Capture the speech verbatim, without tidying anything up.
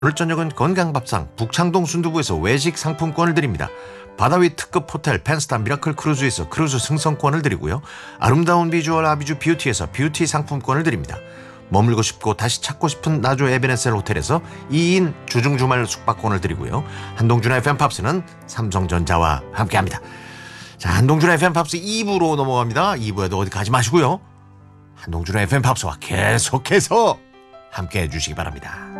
오늘 저녁은 건강밥상 북창동 순두부에서 외식 상품권을 드립니다. 바다 위 특급 호텔 펜스타 미라클 크루즈에서 크루즈 승선권을 드리고요. 아름다운 비주얼 아비주 뷰티에서 뷰티 상품권을 드립니다. 머물고 싶고 다시 찾고 싶은 나주 에베네셀 호텔에서 이 인 주중 주말 숙박권을 드리고요. 한동준의 에프엠 팝스는 삼성전자와 함께합니다. 자, 한동준의 에프엠 팝스 이 부로 넘어갑니다. 이 부에도 어디 가지 마시고요. 한동준의 에프엠 팝스와 계속해서 함께해 주시기 바랍니다.